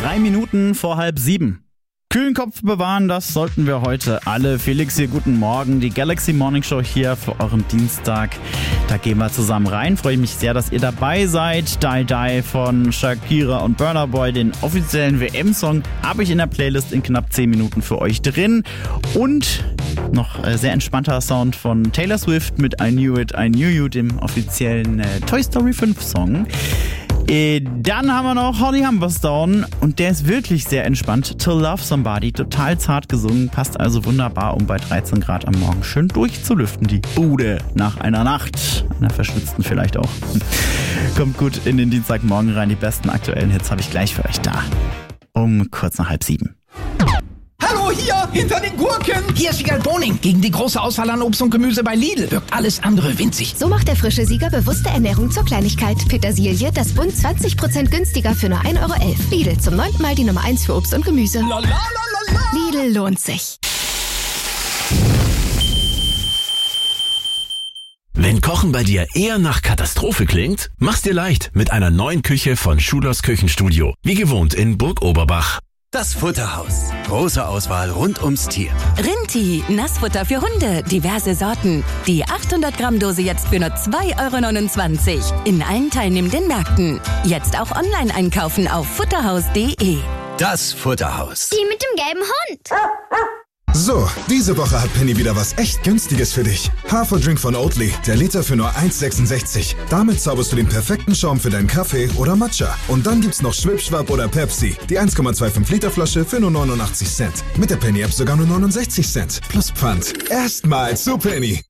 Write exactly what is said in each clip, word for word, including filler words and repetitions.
Drei Minuten vor halb sieben. Kühlen Kopf bewahren, das sollten wir heute alle. Felix hier, guten Morgen. Die Galaxy Morning Show hier für euren Dienstag. Da gehen wir zusammen rein. Freue mich sehr, dass ihr dabei seid. Die Die von Shakira und Burna Boy, den offiziellen W M-Song, habe ich in der Playlist in knapp zehn Minuten für euch drin. Und noch äh, sehr entspannter Sound von Taylor Swift mit I Knew It, I Knew You, dem offiziellen äh, Toy Story fünf Song. Äh, dann haben wir noch Holly Humberstone und der ist wirklich sehr entspannt. To Love Somebody, total zart gesungen, passt also wunderbar, um bei dreizehn Grad am Morgen schön durchzulüften, die Bude nach einer Nacht. Einer verschwitzten vielleicht auch. Kommt gut in den Dienstagmorgen rein, die besten aktuellen Hits habe ich gleich für euch da. Um kurz nach halb sieben. Hallo, hier, hinter den Gurken. Hier ist Siegal Boning. Gegen die große Auswahl an Obst und Gemüse bei Lidl wirkt alles andere winzig. So macht der frische Sieger bewusste Ernährung zur Kleinigkeit. Petersilie, das Bund zwanzig Prozent günstiger für nur ein Euro elf. Lidl, zum neunten Mal die Nummer eins für Obst und Gemüse. La, la, la, la, la. Lidl lohnt sich. Wenn Kochen bei dir eher nach Katastrophe klingt, mach's dir leicht mit einer neuen Küche von Schulers Küchenstudio. Wie gewohnt in Burg Oberbach. Das Futterhaus. Große Auswahl rund ums Tier. Rinti, Nassfutter für Hunde, diverse Sorten. Die achthundert Gramm Dose jetzt für nur zwei Euro neunundzwanzig. In allen teilnehmenden Märkten. Jetzt auch online einkaufen auf futterhaus punkt de. Das Futterhaus. Die mit dem gelben Hund. So, diese Woche hat Penny wieder was echt Günstiges für dich. Haferdrink von Oatly, der Liter für nur eins sechsundsechzig. Damit zauberst du den perfekten Schaum für deinen Kaffee oder Matcha. Und dann gibt's noch Schwipschwapp oder Pepsi, die eins Komma fünfundzwanzig Liter Flasche für nur neunundachtzig Cent. Mit der Penny-App sogar nur neunundsechzig Cent. Plus Pfand. Erstmal zu Penny.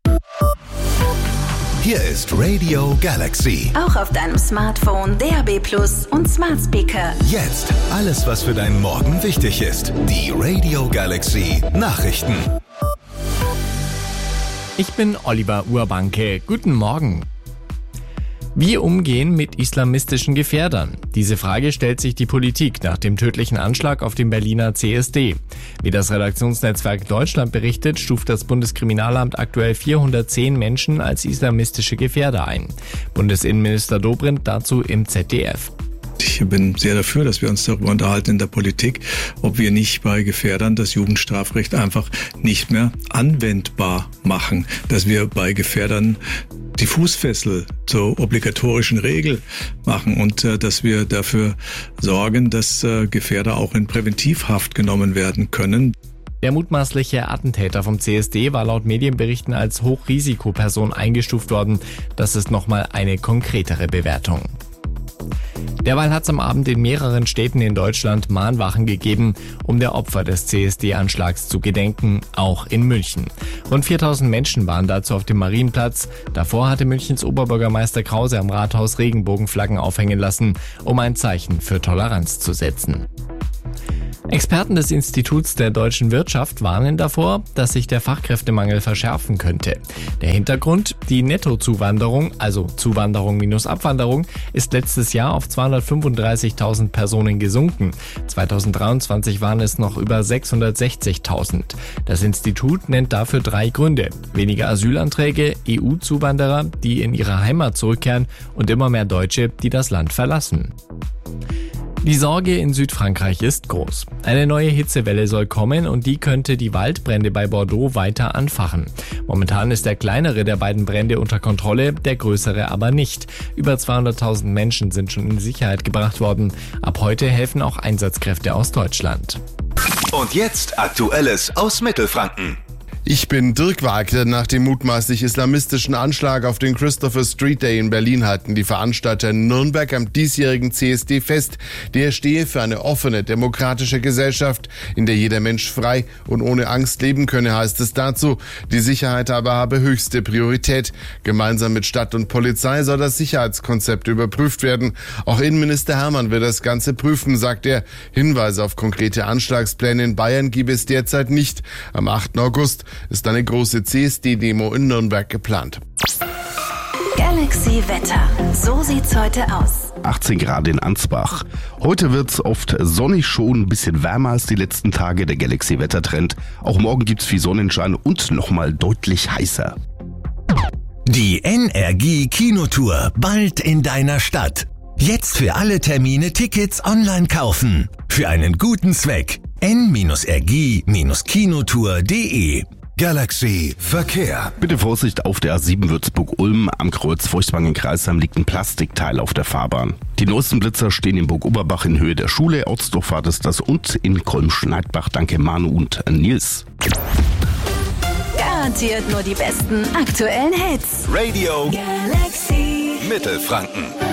Hier ist Radio Galaxy. Auch auf deinem Smartphone, D A B Plus und Smart Speaker. Jetzt alles, was für deinen Morgen wichtig ist. Die Radio Galaxy Nachrichten. Ich bin Oliver Urbanke. Guten Morgen. Wie umgehen mit islamistischen Gefährdern? Diese Frage stellt sich die Politik nach dem tödlichen Anschlag auf dem Berliner C S D. Wie das Redaktionsnetzwerk Deutschland berichtet, stuft das Bundeskriminalamt aktuell vierhundertzehn Menschen als islamistische Gefährder ein. Bundesinnenminister Dobrindt dazu im Z D F. Ich bin sehr dafür, dass wir uns darüber unterhalten in der Politik, ob wir nicht bei Gefährdern das Jugendstrafrecht einfach nicht mehr anwendbar machen, dass wir bei Gefährdern die Fußfessel zur obligatorischen Regel machen und äh, dass wir dafür sorgen, dass äh, Gefährder auch in Präventivhaft genommen werden können. Der mutmaßliche Attentäter vom C S D war laut Medienberichten als Hochrisikoperson eingestuft worden. Das ist nochmal eine konkretere Bewertung. Derweil hat es am Abend in mehreren Städten in Deutschland Mahnwachen gegeben, um der Opfer des C S D-Anschlags zu gedenken, auch in München. Rund viertausend Menschen waren dazu auf dem Marienplatz. Davor hatte Münchens Oberbürgermeister Krause am Rathaus Regenbogenflaggen aufhängen lassen, um ein Zeichen für Toleranz zu setzen. Experten des Instituts der deutschen Wirtschaft warnen davor, dass sich der Fachkräftemangel verschärfen könnte. Der Hintergrund: die Nettozuwanderung, also Zuwanderung minus Abwanderung, ist letztes Jahr auf zweihundertfünfunddreißigtausend Personen gesunken. zweitausenddreiundzwanzig waren es noch über sechshundertsechzigtausend. Das Institut nennt dafür drei Gründe: weniger Asylanträge, E U-Zuwanderer, die in ihre Heimat zurückkehren, und immer mehr Deutsche, die das Land verlassen. Die Sorge in Südfrankreich ist groß. Eine neue Hitzewelle soll kommen und die könnte die Waldbrände bei Bordeaux weiter anfachen. Momentan ist der kleinere der beiden Brände unter Kontrolle, der größere aber nicht. Über zweihunderttausend Menschen sind schon in Sicherheit gebracht worden. Ab heute helfen auch Einsatzkräfte aus Deutschland. Und jetzt Aktuelles aus Mittelfranken. Ich bin Dirk Wagner. Nach dem mutmaßlich islamistischen Anschlag auf den Christopher Street Day in Berlin halten die Veranstalter in Nürnberg am diesjährigen C S D fest. Der stehe für eine offene, demokratische Gesellschaft, in der jeder Mensch frei und ohne Angst leben könne, heißt es dazu. Die Sicherheit aber habe höchste Priorität. Gemeinsam mit Stadt und Polizei soll das Sicherheitskonzept überprüft werden. Auch Innenminister Hermann will das Ganze prüfen, sagt er. Hinweise auf konkrete Anschlagspläne in Bayern gibt es derzeit nicht. Am achten August ist eine große C S D-Demo in Nürnberg geplant. Galaxy Wetter. So sieht's heute aus. achtzehn Grad in Ansbach. Heute wird's oft sonnig, schon ein bisschen wärmer als die letzten Tage. Der Galaxy Wettertrend. Auch morgen gibt's viel Sonnenschein und nochmal deutlich heißer. Die N R G Kinotour bald in deiner Stadt. Jetzt für alle Termine Tickets online kaufen. Für für einen guten Zweck. n r g kinotour punkt d e Galaxy Verkehr. Bitte Vorsicht auf der A sieben Würzburg-Ulm. Am Kreuz Feuchtwangen-Kreisheim liegt ein Plastikteil auf der Fahrbahn. Die neuesten Blitzer stehen in Burg-Oberbach in Höhe der Schule. Ortsdurchfahrt ist das und in Kolm-Schneidbach. Danke Manu und Nils. Garantiert nur die besten aktuellen Hits. Radio Galaxy Mittelfranken.